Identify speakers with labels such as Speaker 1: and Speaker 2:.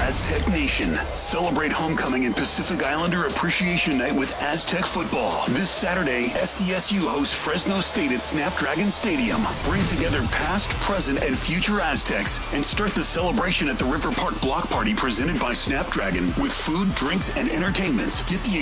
Speaker 1: Aztec Nation. Celebrate homecoming and Pacific Islander Appreciation Night with Aztec football. This Saturday, SDSU hosts Fresno State at Snapdragon Stadium. Bring together past, present, and future Aztecs and start the celebration at the River Park Block Party presented by Snapdragon with food, drinks, and entertainment. Get the